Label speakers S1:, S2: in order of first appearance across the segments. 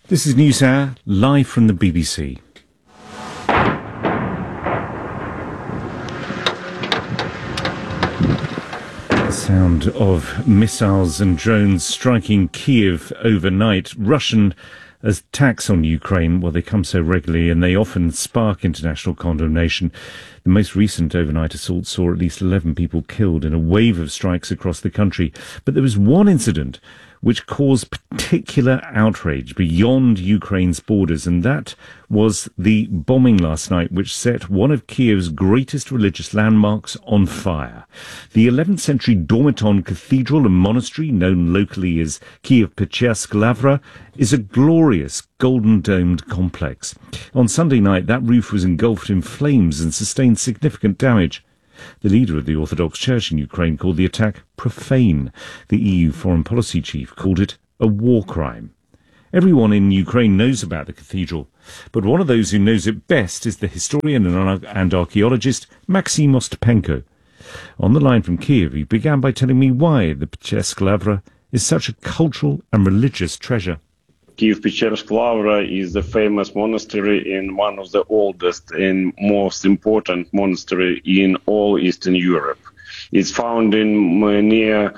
S1: This is NewsHour, live from the BBC. The sound of missiles and drones striking Kiev overnight. Russian attacks on Ukraine, well, they come so regularly and they often spark international condemnation. The most recent overnight assault saw at least 11 people killed in a wave of strikes across the country. But there was one incident which caused particular outrage beyond Ukraine's borders, and that was the bombing last night which set one of Kiev's greatest religious landmarks on fire. The 11th century Dormiton Cathedral and Monastery, known locally as Kiev-Pechersk Lavra, is a glorious golden-domed complex. On Sunday night, that roof was engulfed in flames and sustained significant damage. The leader of the Orthodox Church in Ukraine called the attack profane. The EU foreign policy chief called it a war crime. Everyone in Ukraine knows about the cathedral, but one of those who knows it best is the historian and archaeologist Maxim Ostapenko. On the line from Kiev, he began by telling me why the Pechersk Lavra is such a cultural and religious treasure.
S2: Kiev-Pechersk Lavra is a famous monastery and one of the oldest and most important monastery in all Eastern Europe. It's found in near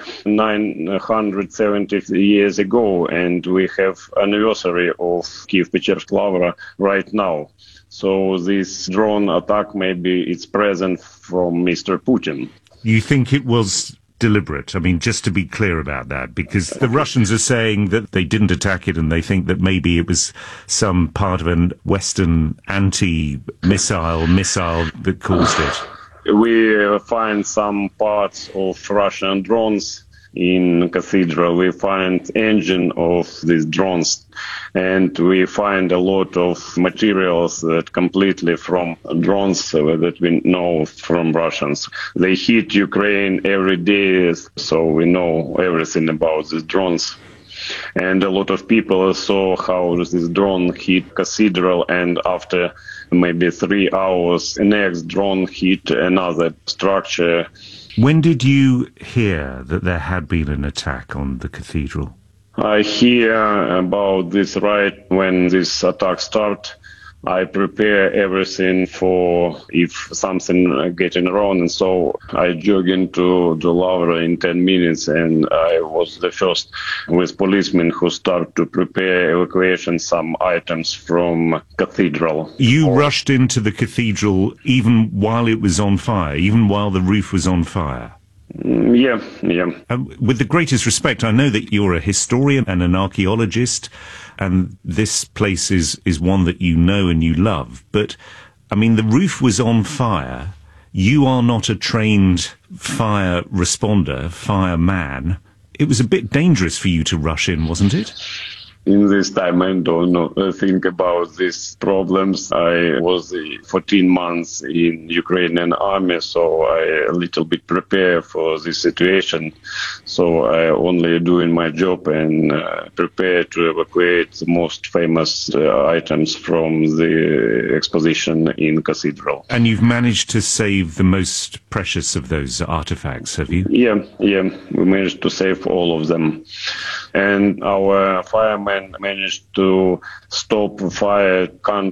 S2: 970 years ago, and we have anniversary of Kiev-Pechersk Lavra right now. So this drone attack, maybe it's present from Mr. Putin.
S1: You think it was deliberate? I mean, just to be clear about that, because the Russians are saying that they didn't attack it and they think that maybe it was some part of an Western anti-missile that caused it.
S2: We find some parts of Russian drones in cathedral. We find engine of these drones, and we find a lot of materials that completely from drones that we know from Russians. They hit Ukraine every day, so we know everything about these drones. And a lot of people saw how this drone hit cathedral, and after maybe 3 hours, the next drone hit another structure.
S1: When did you hear that there had been an attack on the cathedral?
S2: I hear about this right when this attack started. I prepare everything for if something getting wrong, and so I jog into the Lavra in 10 minutes, and I was the first with policemen who start to prepare evacuation some items from cathedral.
S1: You rushed into the cathedral even while it was on fire, even while the roof was on fire?
S2: Yeah.
S1: With the greatest respect, I know that you're a historian and an archaeologist, and this place is one that you know and you love. But, I mean, the roof was on fire. You are not a trained fire responder, fireman. It was a bit dangerous for you to rush in, wasn't it?
S2: In this time, I don't think about these problems. I was 14 months in Ukrainian army, so I a little bit prepare for this situation. So I only doing my job and prepare to evacuate the most famous items from the exposition in cathedral.
S1: And you've managed to save the most precious of those artifacts, have you?
S2: Yeah. We managed to save all of them. And our firemen managed to stop fire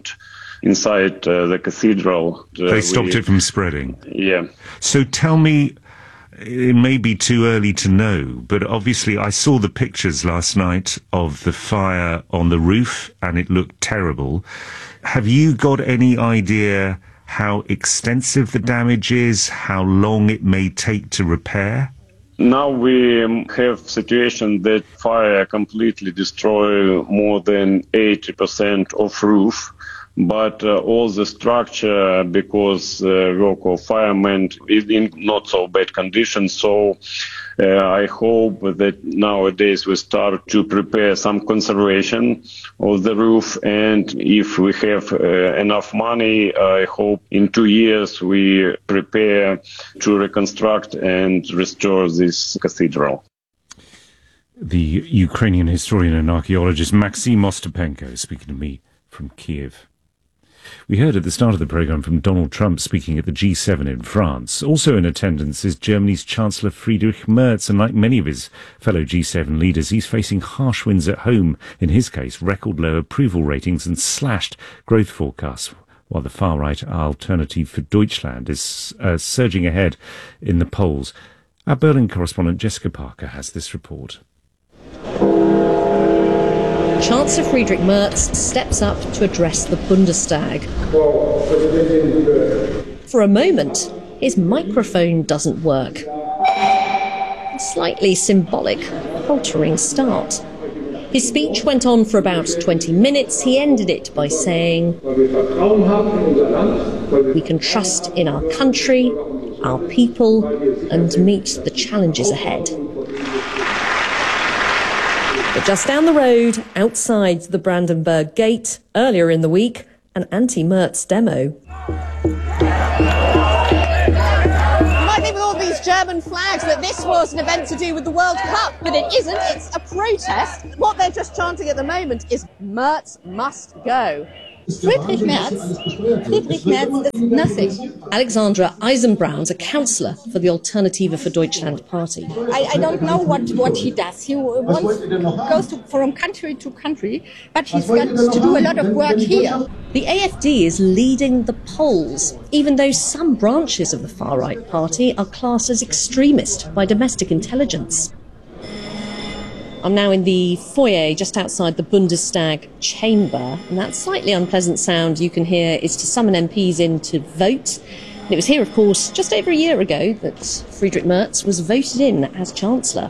S2: inside the cathedral.
S1: They stopped it from spreading?
S2: Yeah.
S1: So tell me, it may be too early to know, but obviously I saw the pictures last night of the fire on the roof, and it looked terrible. Have you got any idea how extensive the damage is, how long it may take to repair?
S2: Now we have situation that fire completely destroy more than 80% of roof, but all the structure, because work of firemen is in not so bad condition. So I hope that nowadays we start to prepare some conservation of the roof, and if we have enough money, I hope in 2 years we prepare to reconstruct and restore this cathedral.
S1: The Ukrainian historian and archaeologist Maxim Ostapenko speaking to me from Kiev. We heard at the start of the programme from Donald Trump speaking at the G7 in France. Also in attendance is Germany's Chancellor Friedrich Merz, and like many of his fellow G7 leaders, he's facing harsh winds at home. In his case, record low approval ratings and slashed growth forecasts, while the far-right Alternative für Deutschland is surging ahead in the polls. Our Berlin correspondent Jessica Parker has this report.
S3: Chancellor Friedrich Merz steps up to address the Bundestag. For a moment, his microphone doesn't work. A slightly symbolic, faltering start. His speech went on for about 20 minutes. He ended it by saying, "We can trust in our country, our people, and meet the challenges ahead." But just down the road, outside the Brandenburg Gate, earlier in the week, an anti-Merz demo.
S4: You might think with all these German flags that this was an event to do with the World Cup, but it isn't. It's a protest. What they're just chanting at the moment is "Merz must go."
S5: Friedrich Merz does nothing.
S3: Alexandra Eisenbraun's a councillor for the Alternative für Deutschland party.
S5: I don't know what he does. He goes from country to country, but he's got to do a lot of work here.
S3: The AfD is leading the polls, even though some branches of the far-right party are classed as extremist by domestic intelligence. I'm now in the foyer just outside the Bundestag chamber, and that slightly unpleasant sound you can hear is to summon MPs in to vote. And it was here, of course, just over a year ago that Friedrich Merz was voted in as Chancellor.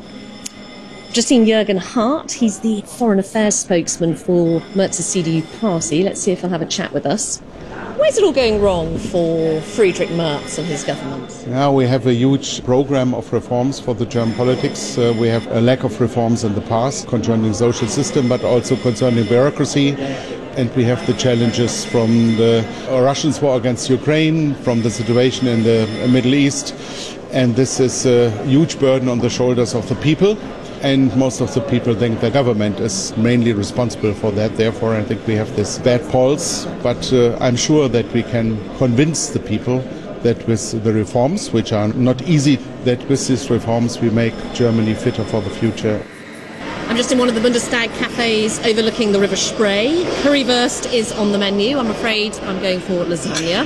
S3: I've just seen Jürgen Hart. He's the foreign affairs spokesman for Merz's CDU party. Let's see if he'll have a chat with us. Where's it all going wrong for Friedrich Merz and his government?
S6: Yeah, we have a huge program of reforms for the German politics. We have a lack of reforms in the past concerning social system, but also concerning bureaucracy. And we have the challenges from the Russians' war against Ukraine, from the situation in the Middle East. And this is a huge burden on the shoulders of the people. And most of the people think the government is mainly responsible for that. Therefore, I think we have this bad pulse. But I'm sure that we can convince the people that with the reforms, which are not easy, that with these reforms we make Germany fitter for the future.
S3: I'm just in one of the Bundestag cafes overlooking the River Spree. Currywurst is on the menu. I'm afraid I'm going for lasagna.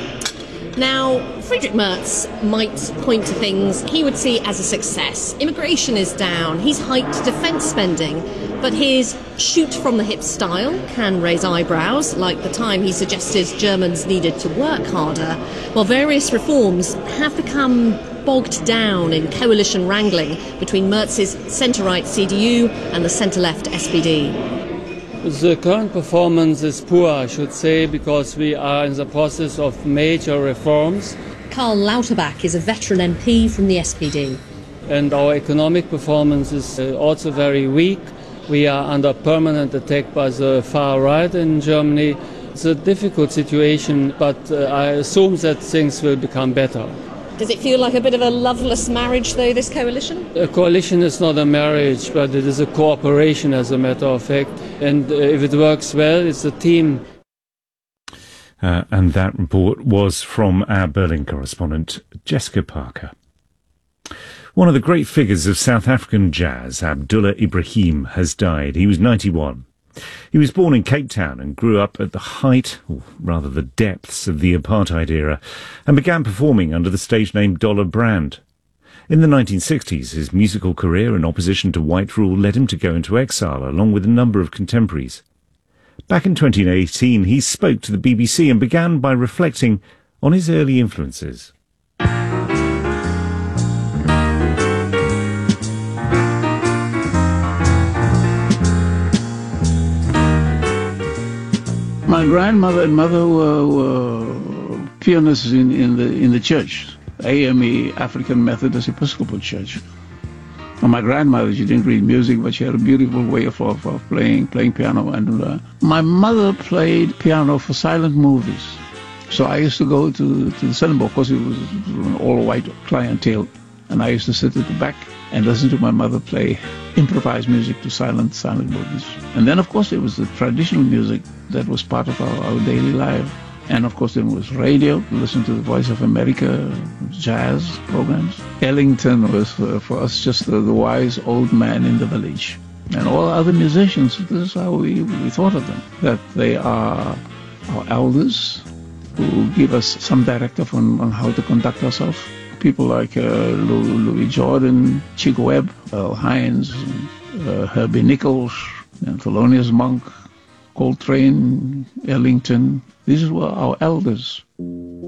S3: Now, Friedrich Merz might point to things he would see as a success. Immigration is down, he's hiked defence spending, but his shoot-from-the-hip style can raise eyebrows, like the time he suggested Germans needed to work harder, while various reforms have become bogged down in coalition wrangling between Merz's centre-right CDU and the centre-left SPD.
S7: The current performance is poor, I should say, because we are in the process of major reforms.
S3: Karl Lauterbach is a veteran MP from the SPD.
S7: And our economic performance is also very weak. We are under permanent attack by the far right in Germany. It's a difficult situation, but I assume that things will become better.
S3: Does it feel like a bit of a loveless marriage, though, this coalition?
S7: A coalition is not a marriage, but it is a cooperation, as a matter of fact. And if it works well, it's a team.
S1: And that report was from our Berlin correspondent, Jessica Parker. One of the great figures of South African jazz, Abdullah Ibrahim, has died. He was 91. He was born in Cape Town and grew up at the height, or rather the depths, of the apartheid era, and began performing under the stage name Dollar Brand. In the 1960s, his musical career in opposition to white rule led him to go into exile, along with a number of contemporaries. Back in 2018, he spoke to the BBC and began by reflecting on his early influences.
S8: My grandmother and mother were pianists in the church, AME, African Methodist Episcopal Church. And my grandmother, she didn't read music, but she had a beautiful way of playing piano. And my mother played piano for silent movies. So I used to go to the cinema, of course it was an all-white clientele, and I used to sit at the back and listen to my mother play improvised music to silent movies. And then, of course, it was the traditional music that was part of our daily life. And of course, there was radio. Listen to the Voice of America, jazz programs. Ellington was for us just the wise old man in the village. And all other musicians, this is how we thought of them, that they are our elders who give us some directive on how to conduct ourselves. People like Louis Jordan, Chick Webb, Earl Hines, Herbie Nichols, and Thelonious Monk, Coltrane, Ellington. These were our elders.